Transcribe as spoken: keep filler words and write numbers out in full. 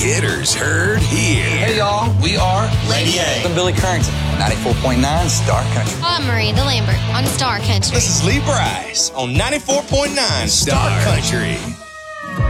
Hitters heard here. Hey, y'all. We are Lady A. I'm Billy Currington, ninety-four point nine Star Country. I'm Miranda Lambert on Star Country. This is Lee Bryce on ninety-four point nine Star Country.